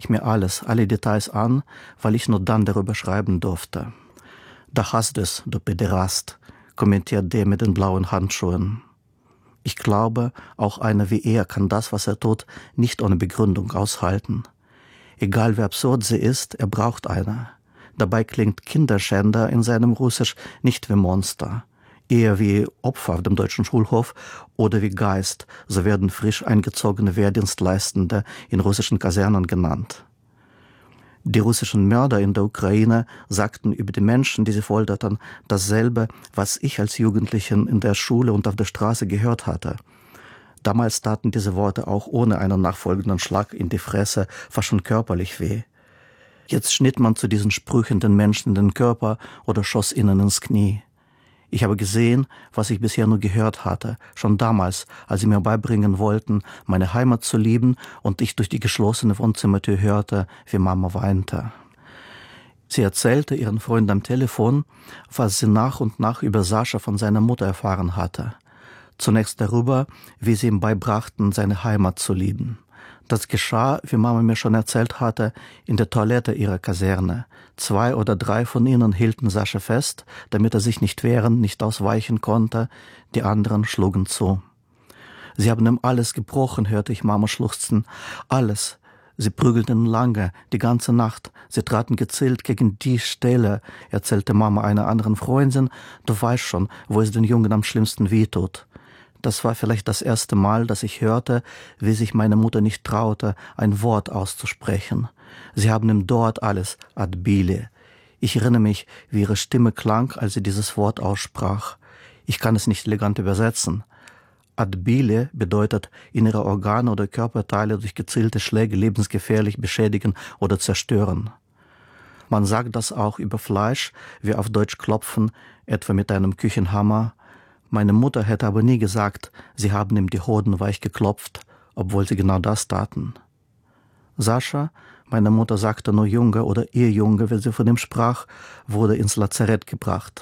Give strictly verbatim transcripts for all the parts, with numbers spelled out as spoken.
ich mir alles, alle Details an, weil ich nur dann darüber schreiben durfte. Da hast du es, du Pederast, kommentiert der mit den blauen Handschuhen. Ich glaube, auch einer wie er kann das, was er tut, nicht ohne Begründung aushalten. Egal wie absurd sie ist, er braucht eine. Dabei klingt Kinderschänder in seinem Russisch nicht wie Monster, eher wie Opfer auf dem deutschen Schulhof oder wie Geist, so werden frisch eingezogene Wehrdienstleistende in russischen Kasernen genannt. Die russischen Mörder in der Ukraine sagten über die Menschen, die sie folterten, dasselbe, was ich als Jugendlichen in der Schule und auf der Straße gehört hatte. Damals taten diese Worte auch ohne einen nachfolgenden Schlag in die Fresse fast schon körperlich weh. Jetzt schnitt man zu diesen Sprüchen den Menschen in den Körper oder schoss ihnen ins Knie. Ich habe gesehen, was ich bisher nur gehört hatte, schon damals, als sie mir beibringen wollten, meine Heimat zu lieben und ich durch die geschlossene Wohnzimmertür hörte, wie Mama weinte. Sie erzählte ihren Freunden am Telefon, was sie nach und nach über Sascha von seiner Mutter erfahren hatte. Zunächst darüber, wie sie ihm beibrachten, seine Heimat zu lieben. Das geschah, wie Mama mir schon erzählt hatte, in der Toilette ihrer Kaserne. Zwei oder drei von ihnen hielten Sascha fest, damit er sich nicht wehren, nicht ausweichen konnte. Die anderen schlugen zu. Sie haben ihm alles gebrochen, hörte ich Mama schluchzen. Alles. Sie prügelten ihn lange, die ganze Nacht. Sie traten gezielt gegen die Stelle, erzählte Mama einer anderen Freundin. Du weißt schon, wo es den Jungen am schlimmsten wehtut. Das war vielleicht das erste Mal, dass ich hörte, wie sich meine Mutter nicht traute, ein Wort auszusprechen. Sie haben ihm dort alles, Adbili. Ich erinnere mich, wie ihre Stimme klang, als sie dieses Wort aussprach. Ich kann es nicht elegant übersetzen. Adbili bedeutet, innere Organe oder Körperteile durch gezielte Schläge lebensgefährlich beschädigen oder zerstören. Man sagt das auch über Fleisch, wie auf Deutsch klopfen, etwa mit einem Küchenhammer. Meine Mutter hätte aber nie gesagt, sie haben ihm die Hoden weich geklopft, obwohl sie genau das taten. Sascha, meine Mutter sagte nur Junge oder ihr Junge, wenn sie von ihm sprach, wurde ins Lazarett gebracht.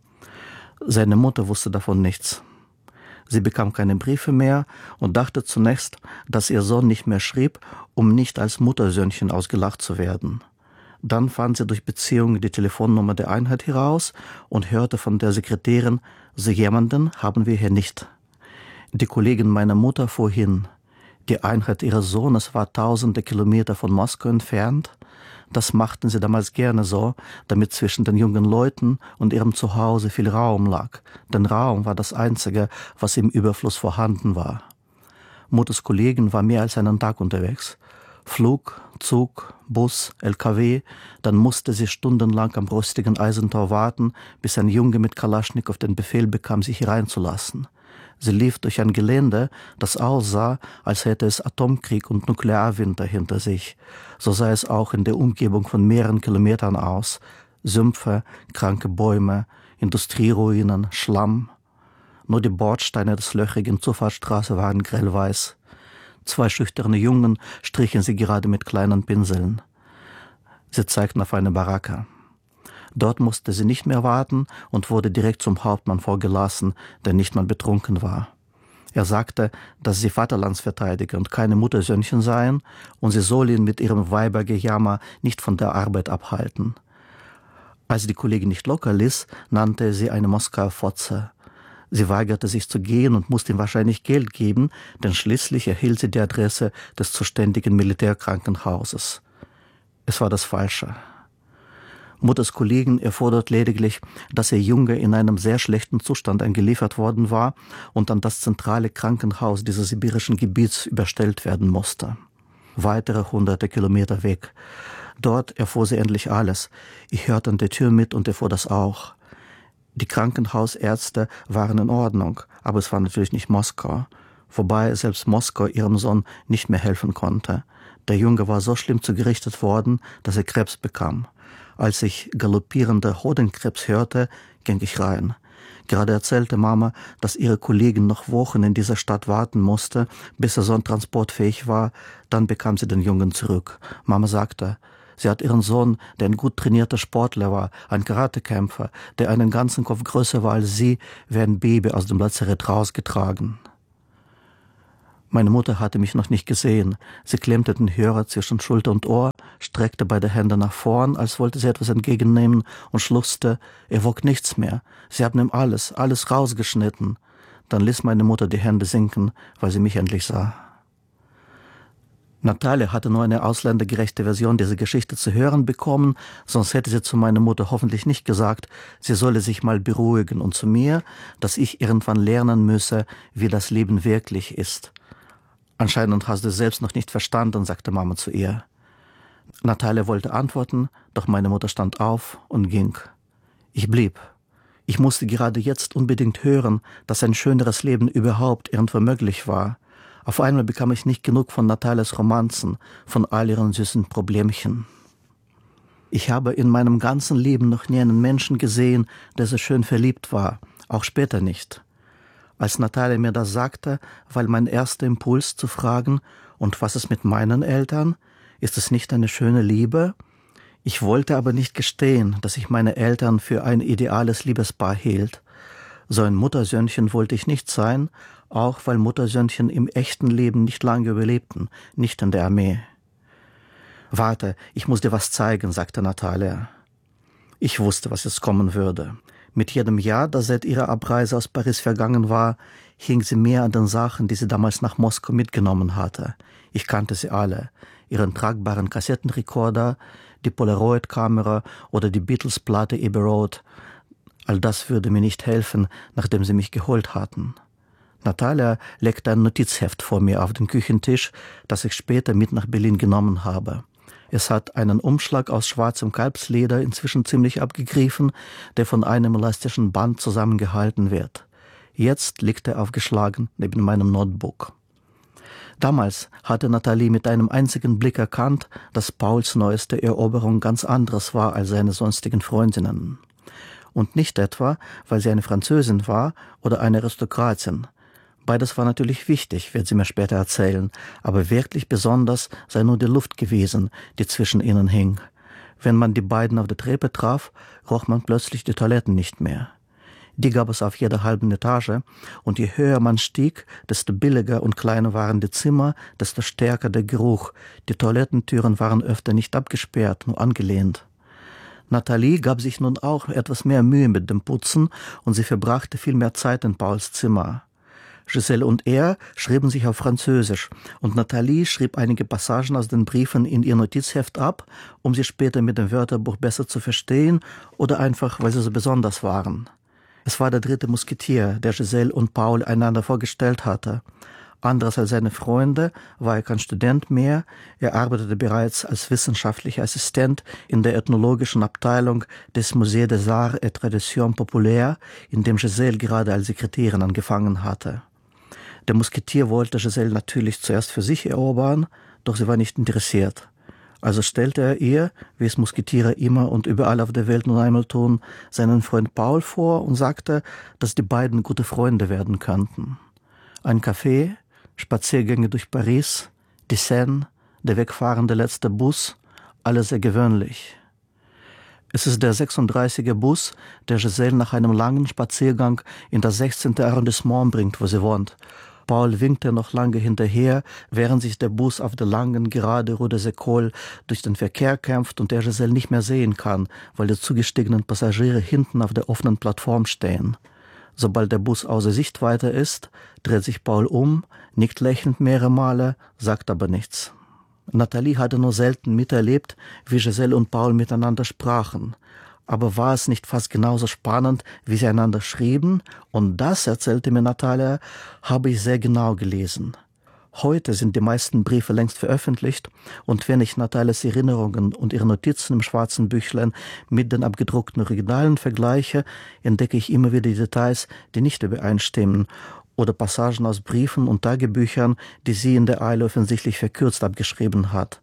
Seine Mutter wusste davon nichts. Sie bekam keine Briefe mehr und dachte zunächst, dass ihr Sohn nicht mehr schrieb, um nicht als Muttersöhnchen ausgelacht zu werden. Dann fand sie durch Beziehungen die Telefonnummer der Einheit heraus und hörte von der Sekretärin, so jemanden haben wir hier nicht. Die Kollegin meiner Mutter fuhr hin. Die Einheit ihres Sohnes war tausende Kilometer von Moskau entfernt. Das machten sie damals gerne so, damit zwischen den jungen Leuten und ihrem Zuhause viel Raum lag. Denn Raum war das Einzige, was im Überfluss vorhanden war. Mutters Kollegin war mehr als einen Tag unterwegs. Flug, Zug, Bus, L K W, dann musste sie stundenlang am rostigen Eisentor warten, bis ein Junge mit Kalaschnikow den Befehl bekam, sich hereinzulassen. Sie lief durch ein Gelände, das aussah, als hätte es Atomkrieg und Nuklearwinter hinter sich. So sah es auch in der Umgebung von mehreren Kilometern aus. Sümpfe, kranke Bäume, Industrieruinen, Schlamm. Nur die Bordsteine des löchrigen Zufahrtsstraße waren grellweiß. Zwei schüchterne Jungen strichen sie gerade mit kleinen Pinseln. Sie zeigten auf eine Baracke. Dort musste sie nicht mehr warten und wurde direkt zum Hauptmann vorgelassen, der nicht mal betrunken war. Er sagte, dass sie Vaterlandsverteidiger und keine Muttersöhnchen seien und sie soll ihn mit ihrem Weibergejammer nicht von der Arbeit abhalten. Als die Kollegin nicht locker ließ, nannte er sie eine Moskauer Fotze. Sie weigerte sich zu gehen und musste ihm wahrscheinlich Geld geben, denn schließlich erhielt sie die Adresse des zuständigen Militärkrankenhauses. Es war das Falsche. Mutters Kollegen erfordert lediglich, dass ihr Junge in einem sehr schlechten Zustand eingeliefert worden war und an das zentrale Krankenhaus dieses sibirischen Gebiets überstellt werden musste. Weitere hunderte Kilometer weg. Dort erfuhr sie endlich alles. Ich hörte an der Tür mit und erfuhr das auch. Die Krankenhausärzte waren in Ordnung, aber es war natürlich nicht Moskau, wobei selbst Moskau ihrem Sohn nicht mehr helfen konnte. Der Junge war so schlimm zugerichtet worden, dass er Krebs bekam. Als ich galoppierende Hodenkrebs hörte, ging ich rein. Gerade erzählte Mama, dass ihre Kollegin noch Wochen in dieser Stadt warten musste, bis der Sohn transportfähig war. Dann bekam sie den Jungen zurück. Mama sagte, sie hat ihren Sohn, der ein gut trainierter Sportler war, ein Karatekämpfer, der einen ganzen Kopf größer war als sie, wie ein Baby aus dem Lazarett rausgetragen. Meine Mutter hatte mich noch nicht gesehen. Sie klemmte den Hörer zwischen Schulter und Ohr, streckte beide Hände nach vorn, als wollte sie etwas entgegennehmen und schluchzte, er wog nichts mehr. Sie haben ihm alles, alles rausgeschnitten. Dann ließ meine Mutter die Hände sinken, weil sie mich endlich sah. Natalia hatte nur eine ausländergerechte Version dieser Geschichte zu hören bekommen, sonst hätte sie zu meiner Mutter hoffentlich nicht gesagt, sie solle sich mal beruhigen und zu mir, dass ich irgendwann lernen müsse, wie das Leben wirklich ist. Anscheinend hast du es selbst noch nicht verstanden, sagte Mama zu ihr. Natalia wollte antworten, doch meine Mutter stand auf und ging. Ich blieb. Ich musste gerade jetzt unbedingt hören, dass ein schöneres Leben überhaupt irgendwo möglich war. Auf einmal bekam ich nicht genug von Natalias Romanzen, von all ihren süßen Problemchen. Ich habe in meinem ganzen Leben noch nie einen Menschen gesehen, der so schön verliebt war, auch später nicht. Als Natalia mir das sagte, war mein erster Impuls zu fragen, und was ist mit meinen Eltern? Ist es nicht eine schöne Liebe? Ich wollte aber nicht gestehen, dass ich meine Eltern für ein ideales Liebespaar hielt. So ein Muttersöhnchen wollte ich nicht sein, auch weil Muttersöhnchen im echten Leben nicht lange überlebten, nicht in der Armee. »Warte, ich muss dir was zeigen«, sagte Natalia. Ich wusste, was jetzt kommen würde. Mit jedem Jahr, das seit ihrer Abreise aus Paris vergangen war, hing sie mehr an den Sachen, die sie damals nach Moskau mitgenommen hatte. Ich kannte sie alle. Ihren tragbaren Kassettenrekorder, die Polaroid-Kamera oder die Beatles-Platte Abbey Road. All das würde mir nicht helfen, nachdem sie mich geholt hatten. Natalia legte ein Notizheft vor mir auf den Küchentisch, das ich später mit nach Berlin genommen habe. Es hat einen Umschlag aus schwarzem Kalbsleder, inzwischen ziemlich abgegriffen, der von einem elastischen Band zusammengehalten wird. Jetzt liegt er aufgeschlagen neben meinem Notebook. Damals hatte Nathalie mit einem einzigen Blick erkannt, dass Pauls neueste Eroberung ganz anderes war als seine sonstigen Freundinnen. Und nicht etwa, weil sie eine Französin war oder eine Aristokratin. Beides war natürlich wichtig, wird sie mir später erzählen, aber wirklich besonders sei nur die Luft gewesen, die zwischen ihnen hing. Wenn man die beiden auf der Treppe traf, roch man plötzlich die Toiletten nicht mehr. Die gab es auf jeder halben Etage, und je höher man stieg, desto billiger und kleiner waren die Zimmer, desto stärker der Geruch. Die Toilettentüren waren öfter nicht abgesperrt, nur angelehnt. Nathalie gab sich nun auch etwas mehr Mühe mit dem Putzen, und sie verbrachte viel mehr Zeit in Pauls Zimmer. Giselle und er schrieben sich auf Französisch, und Nathalie schrieb einige Passagen aus den Briefen in ihr Notizheft ab, um sie später mit dem Wörterbuch besser zu verstehen oder einfach, weil sie so besonders waren. Es war der dritte Musketier, der Giselle und Paul einander vorgestellt hatte. Anders als seine Freunde war er kein Student mehr, er arbeitete bereits als wissenschaftlicher Assistent in der ethnologischen Abteilung des Musée des Arts et Traditions Populaires, in dem Giselle gerade als Sekretärin angefangen hatte. Der Musketier wollte Giselle natürlich zuerst für sich erobern, doch sie war nicht interessiert. Also stellte er ihr, wie es Musketiere immer und überall auf der Welt nun einmal tun, seinen Freund Paul vor und sagte, dass die beiden gute Freunde werden könnten. Ein Café, Spaziergänge durch Paris, die Seine, der wegfahrende letzte Bus, alles sehr gewöhnlich. Es ist der sechsunddreißiger Bus, der Giselle nach einem langen Spaziergang in das sechzehnte Arrondissement bringt, wo sie wohnt. Paul winkte noch lange hinterher, während sich der Bus auf der langen, gerade Rue des Écoles durch den Verkehr kämpft und der Giselle nicht mehr sehen kann, weil die zugestiegenen Passagiere hinten auf der offenen Plattform stehen. Sobald der Bus außer Sichtweite ist, dreht sich Paul um, nickt lächelnd mehrere Male, sagt aber nichts. Nathalie hatte nur selten miterlebt, wie Giselle und Paul miteinander sprachen. Aber war es nicht fast genauso spannend, wie sie einander schrieben? Und das, erzählte mir Natalia, habe ich sehr genau gelesen. Heute sind die meisten Briefe längst veröffentlicht, und wenn ich Natalias Erinnerungen und ihre Notizen im schwarzen Büchlein mit den abgedruckten Originalen vergleiche, entdecke ich immer wieder Details, die nicht übereinstimmen, oder Passagen aus Briefen und Tagebüchern, die sie in der Eile offensichtlich verkürzt abgeschrieben hat.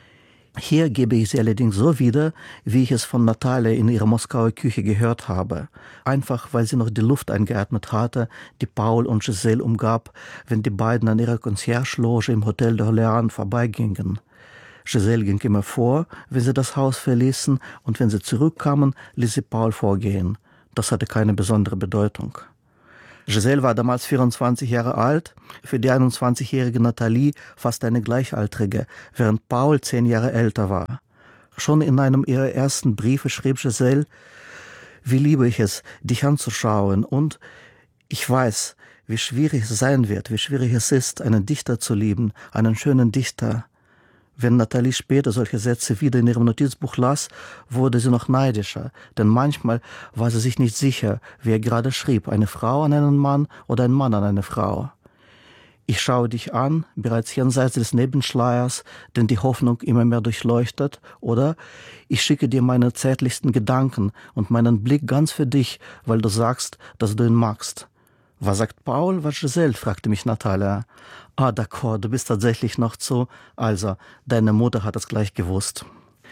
Hier gebe ich sie allerdings so wieder, wie ich es von Natalia in ihrer Moskauer Küche gehört habe. Einfach, weil sie noch die Luft eingeatmet hatte, die Paul und Giselle umgab, wenn die beiden an ihrer Concierge-Loge im Hotel d'Orléans vorbeigingen. Giselle ging immer vor, wenn sie das Haus verließen, und wenn sie zurückkamen, ließ sie Paul vorgehen. Das hatte keine besondere Bedeutung. Giselle war damals vierundzwanzig Jahre alt, für die einundzwanzigjährige Nathalie fast eine Gleichaltrige, während Paul zehn Jahre älter war. Schon in einem ihrer ersten Briefe schrieb Giselle: Wie liebe ich es, dich anzuschauen, und ich weiß, wie schwierig es sein wird, wie schwierig es ist, einen Dichter zu lieben, einen schönen Dichter. Wenn Nathalie später solche Sätze wieder in ihrem Notizbuch las, wurde sie noch neidischer, denn manchmal war sie sich nicht sicher, wie er gerade schrieb, eine Frau an einen Mann oder ein Mann an eine Frau. Ich schaue dich an, bereits jenseits des Nebenschleiers, den die Hoffnung immer mehr durchleuchtet, oder ich schicke dir meine zärtlichsten Gedanken und meinen Blick ganz für dich, weil du sagst, dass du ihn magst. Was sagt Paul, was Giselle? Fragte mich Natalia. Ah, d'accord, du bist tatsächlich noch zu. Also, deine Mutter hat es gleich gewusst.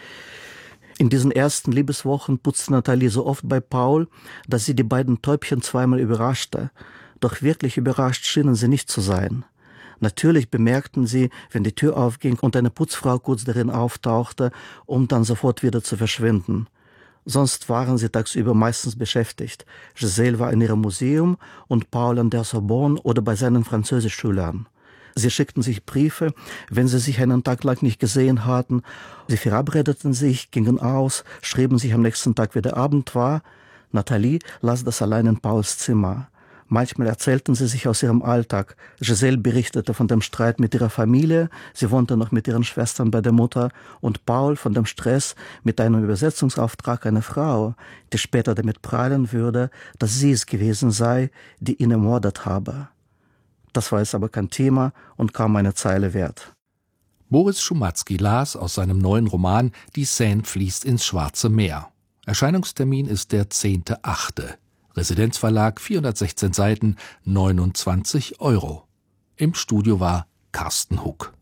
In diesen ersten Liebeswochen putzte Nathalie so oft bei Paul, dass sie die beiden Täubchen zweimal überraschte. Doch wirklich überrascht schienen sie nicht zu sein. Natürlich bemerkten sie, wenn die Tür aufging und eine Putzfrau kurz darin auftauchte, um dann sofort wieder zu verschwinden. Sonst waren sie tagsüber meistens beschäftigt. Giselle war in ihrem Museum und Paul an der Sorbonne oder bei seinen Französischschülern. Sie schickten sich Briefe, wenn sie sich einen Tag lang nicht gesehen hatten. Sie verabredeten sich, gingen aus, schrieben sich am nächsten Tag, wie der Abend war. Nathalie las das allein in Pauls Zimmer. Manchmal erzählten sie sich aus ihrem Alltag. Giselle berichtete von dem Streit mit ihrer Familie, sie wohnte noch mit ihren Schwestern bei der Mutter, und Paul von dem Stress mit einem Übersetzungsauftrag einer Frau, die später damit prahlen würde, dass sie es gewesen sei, die ihn ermordet habe. Das war jetzt aber kein Thema und kaum eine Zeile wert. Boris Schumatzki las aus seinem neuen Roman »Die Seine fließt ins Schwarze Meer«. Erscheinungstermin ist der zehnte achte Residenzverlag, vierhundertsechzehn Seiten, neunundzwanzig Euro. Im Studio war Carsten Huck.